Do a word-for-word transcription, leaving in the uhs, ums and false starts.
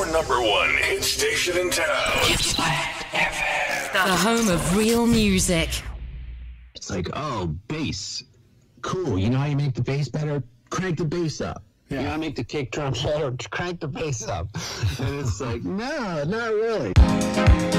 number one hit station in town. Gippsland F M. The home of real music. It's like, oh, bass. Cool. You know how you make the bass better? Crank the bass up. Yeah. You know how to make the kick drum better? Crank the bass up. And it's like, no, not really.